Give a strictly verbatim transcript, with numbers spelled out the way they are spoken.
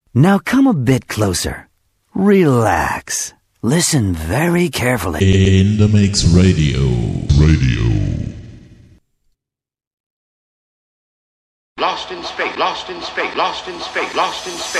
Now come a bit closer. Relax. Listen very carefully. In the Mix Radio. Radio. Lost in space, lost in space, lost in space, lost in space.